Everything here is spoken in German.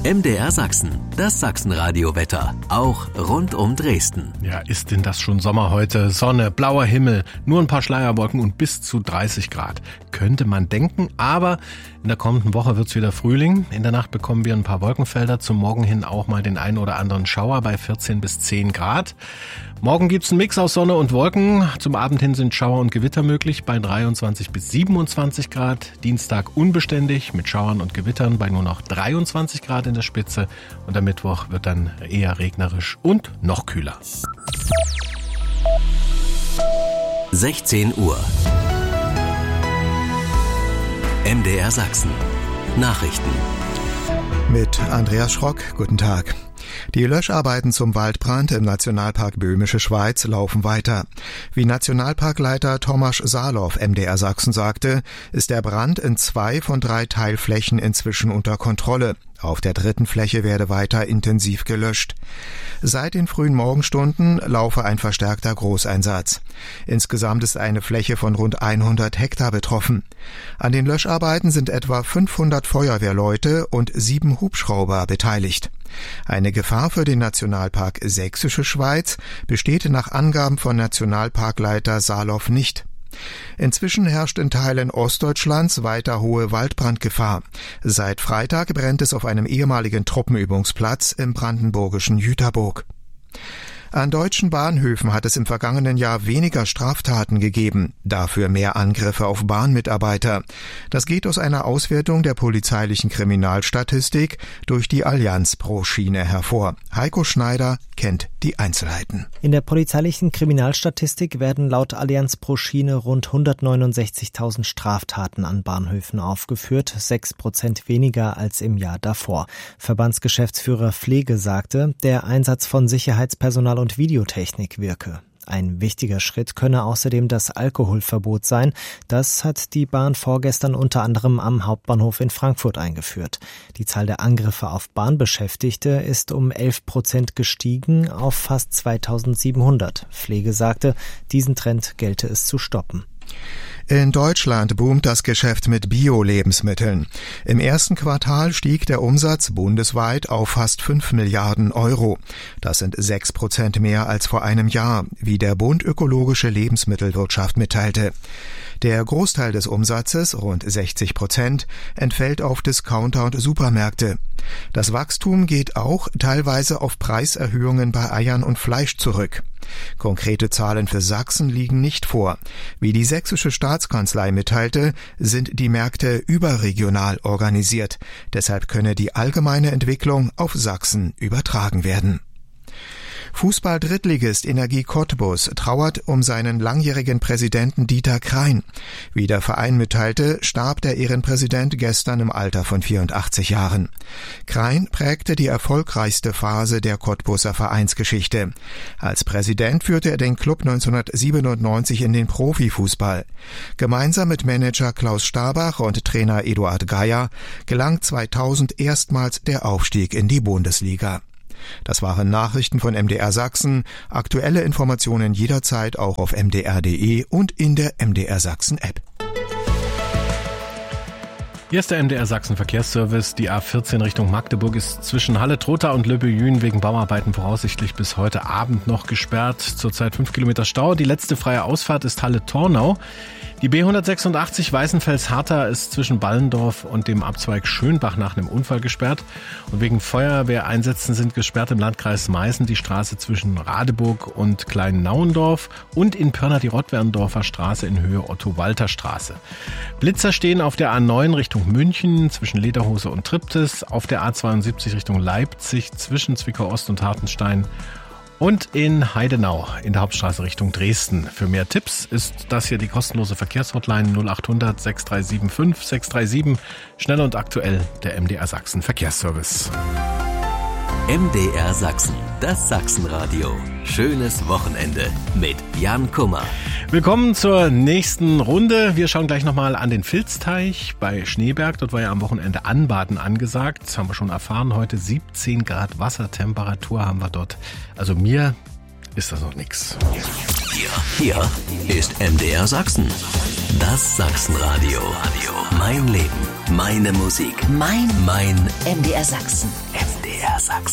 MDR Sachsen, das Sachsenradio-Wetter, auch rund um Dresden. Ja, ist denn das schon Sommer heute? Sonne, blauer Himmel, nur ein paar Schleierwolken und bis zu 30 Grad. Könnte man denken, aber in der kommenden Woche wird's wieder Frühling. In der Nacht bekommen wir ein paar Wolkenfelder, zum Morgen hin auch mal den einen oder anderen Schauer bei 14 bis 10 Grad. Morgen gibt's einen Mix aus Sonne und Wolken. Zum Abend hin sind Schauer und Gewitter möglich bei 23 bis 27 Grad. Dienstag unbeständig mit Schauern und Gewittern bei nur noch 23 Grad in der Spitze. Und am Mittwoch wird dann eher regnerisch und noch kühler. 16 Uhr. MDR Sachsen. Nachrichten. Mit Andreas Schrock, guten Tag. Die Löscharbeiten zum Waldbrand im Nationalpark Böhmische Schweiz laufen weiter. Wie Nationalparkleiter Tomasz Salow MDR Sachsen sagte, ist der Brand in 2 von 3 Teilflächen inzwischen unter Kontrolle. Auf der 3. Fläche werde weiter intensiv gelöscht. Seit den frühen Morgenstunden laufe ein verstärkter Großeinsatz. Insgesamt ist eine Fläche von rund 100 Hektar betroffen. An den Löscharbeiten sind etwa 500 Feuerwehrleute und 7 Hubschrauber beteiligt. Eine Gefahr für den Nationalpark Sächsische Schweiz besteht nach Angaben von Nationalparkleiter Salow nicht. Inzwischen herrscht in Teilen Ostdeutschlands weiter hohe Waldbrandgefahr. Seit Freitag brennt es auf einem ehemaligen Truppenübungsplatz im brandenburgischen Jüterburg. An deutschen Bahnhöfen hat es im vergangenen Jahr weniger Straftaten gegeben, dafür mehr Angriffe auf Bahnmitarbeiter. Das geht aus einer Auswertung der polizeilichen Kriminalstatistik durch die Allianz pro Schiene hervor. Heiko Schneider kennt die Einzelheiten. In der polizeilichen Kriminalstatistik werden laut Allianz pro Schiene rund 169.000 Straftaten an Bahnhöfen aufgeführt, 6% weniger als im Jahr davor. Verbandsgeschäftsführer Pflege sagte, der Einsatz von Sicherheitspersonal und Videotechnik wirke. Ein wichtiger Schritt könne außerdem das Alkoholverbot sein. Das hat die Bahn vorgestern unter anderem am Hauptbahnhof in Frankfurt eingeführt. Die Zahl der Angriffe auf Bahnbeschäftigte ist um 11% gestiegen auf fast 2.700. Pflege sagte, diesen Trend gelte es zu stoppen. In Deutschland boomt das Geschäft mit Bio-Lebensmitteln. Im ersten Quartal stieg der Umsatz bundesweit auf fast 5 Milliarden Euro. Das sind 6% mehr als vor einem Jahr, wie der Bund Ökologische Lebensmittelwirtschaft mitteilte. Der Großteil des Umsatzes, rund 60%, entfällt auf Discounter und Supermärkte. Das Wachstum geht auch teilweise auf Preiserhöhungen bei Eiern und Fleisch zurück. Konkrete Zahlen für Sachsen liegen nicht vor. Wie die sächsische Staatskanzlei mitteilte, sind die Märkte überregional organisiert. Deshalb könne die allgemeine Entwicklung auf Sachsen übertragen werden. Fußball-Drittligist Energie Cottbus trauert um seinen langjährigen Präsidenten Dieter Krein. Wie der Verein mitteilte, starb der Ehrenpräsident gestern im Alter von 84 Jahren. Krein prägte die erfolgreichste Phase der Cottbuser Vereinsgeschichte. Als Präsident führte er den Club 1997 in den Profifußball. Gemeinsam mit Manager Klaus Stabach und Trainer Eduard Geier gelang 2000 erstmals der Aufstieg in die Bundesliga. Das waren Nachrichten von MDR Sachsen. Aktuelle Informationen jederzeit auch auf mdr.de und in der MDR Sachsen App. Hier ist der MDR Sachsen Verkehrsservice. Die A14 Richtung Magdeburg ist zwischen Halle-Trotha und Löbejün wegen Bauarbeiten voraussichtlich bis heute Abend noch gesperrt. Zurzeit 5 Kilometer Stau. Die letzte freie Ausfahrt ist Halle-Tornau. Die B186 Weißenfels-Harter ist zwischen Ballendorf und dem Abzweig Schönbach nach einem Unfall gesperrt. Und wegen Feuerwehreinsätzen sind gesperrt im Landkreis Meißen die Straße zwischen Radeburg und Klein-Nauendorf und in Pörna die Rottwerndorfer Straße in Höhe Otto-Walter-Straße. Blitzer stehen auf der A9 Richtung München zwischen Lederhose und Triptis, auf der A72 Richtung Leipzig zwischen Zwickau-Ost und Hartenstein und in Heidenau in der Hauptstraße Richtung Dresden. Für mehr Tipps ist das hier die kostenlose Verkehrshotline 0800 6375 637. Schnell und aktuell der MDR Sachsen Verkehrsservice. MDR Sachsen, das Sachsenradio. Schönes Wochenende mit Jan Kummer. Willkommen zur nächsten Runde. Wir schauen gleich nochmal an den Vilsteich bei Schneeberg. Dort war ja am Wochenende Anbaden angesagt. Das haben wir schon erfahren. Heute 17 Grad Wassertemperatur haben wir dort. Also mir ist das noch nix. Hier ist MDR Sachsen. Das Sachsenradio. Mein Leben, meine Musik, mein MDR Sachsen. MDR Sachsen.